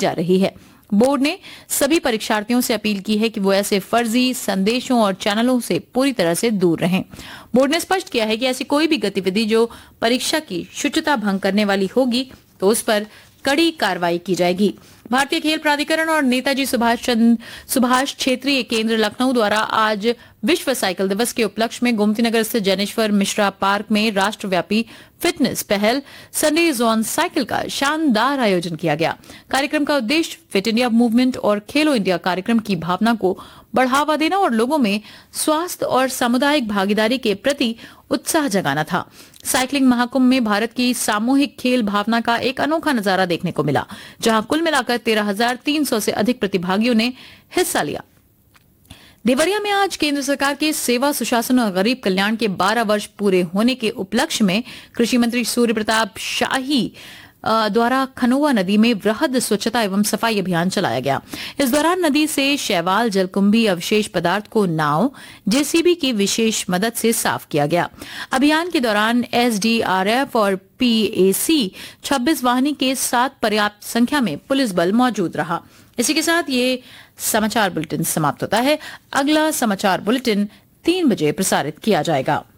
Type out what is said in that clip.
जा रही है। बोर्ड ने सभी परीक्षार्थियों से अपील की है कि वो ऐसे फर्जी संदेशों और चैनलों से पूरी तरह से दूर रहें। बोर्ड ने स्पष्ट किया है कि ऐसी कोई भी गतिविधि जो परीक्षा की शुचिता भंग करने वाली होगी तो उस पर कड़ी कार्रवाई की जाएगी। भारतीय खेल प्राधिकरण और नेताजी सुभाष क्षेत्रीय केंद्र लखनऊ द्वारा आज विश्व साइकिल दिवस के उपलक्ष्य में गोमती नगर स्थित जनेश्वर मिश्रा पार्क में राष्ट्रव्यापी फिटनेस पहल संडेज ऑन साइकिल का शानदार आयोजन किया गया। कार्यक्रम का उद्देश्य फिट इंडिया मूवमेंट और खेलो इंडिया कार्यक्रम की भावना को बढ़ावा देना और लोगों में स्वास्थ्य और सामुदायिक भागीदारी के प्रति उत्साह जगाना था। साइकिलिंग महाकुंभ में भारत की सामूहिक खेल भावना का एक अनोखा नजारा देखने को मिला, जहां कुल मिलाकर 13,300 से अधिक प्रतिभागियों ने हिस्सा लिया। देवरिया में आज केंद्र सरकार के सेवा सुशासन और गरीब कल्याण के 12 वर्ष पूरे होने के उपलक्ष्य में कृषि मंत्री सूर्य प्रताप शाही द्वारा खनोवा नदी में वृहद स्वच्छता एवं सफाई अभियान चलाया गया। इस दौरान नदी से शैवाल, जलकुंभी, अवशेष पदार्थ को नाव, जेसीबी की विशेष मदद से साफ किया गया। अभियान के दौरान एसडीआरएफ और पीएसी 26 वाहिनी के साथ पर्याप्त संख्या में पुलिस बल मौजूद रहा। इसी के साथ ये समाचार बुलेटिन समाप्त होता है। अगला समाचार बुलेटिन 3 बजे प्रसारित किया जाएगा।